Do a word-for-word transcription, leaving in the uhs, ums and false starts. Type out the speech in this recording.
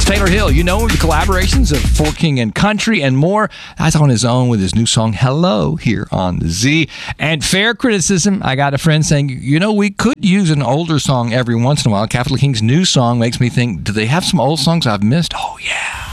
Taylor Hill, you know, the collaborations of For King and Country and more. That's on his own with his new song, Hello, here on the Z. And fair criticism, I got a friend saying, you know, we could use an older song every once in a while. Capital King's new song makes me think, do they have some old songs I've missed? Oh, yeah.